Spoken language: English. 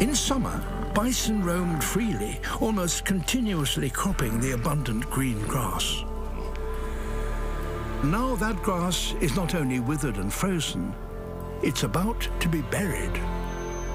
In summer, bison roamed freely, almost continuously cropping the abundant green grass. Now that grass is not only withered and frozen, it's about to be buried.